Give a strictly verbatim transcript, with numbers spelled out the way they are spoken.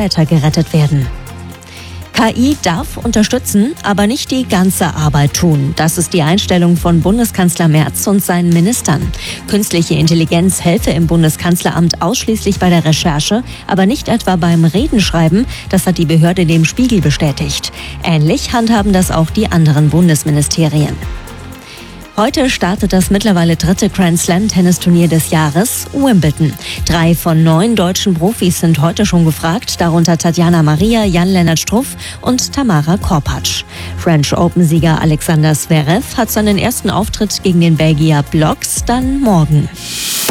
später gerettet werden. K I darf unterstützen, aber nicht die ganze Arbeit tun. Das ist die Einstellung von Bundeskanzler Merz und seinen Ministern. Künstliche Intelligenz helfe im Bundeskanzleramt ausschließlich bei der Recherche, aber nicht etwa beim Redenschreiben. Das hat die Behörde dem Spiegel bestätigt. Ähnlich handhaben das auch die anderen Bundesministerien. Heute startet das mittlerweile dritte Grand-Slam-Tennisturnier des Jahres, Wimbledon. Drei von neun deutschen Profis sind heute schon gefragt, darunter Tatjana Maria, Jan-Lennart Struff und Tamara Korpatsch. French Open-Sieger Alexander Zverev hat seinen ersten Auftritt gegen den Belgier Blocks dann morgen.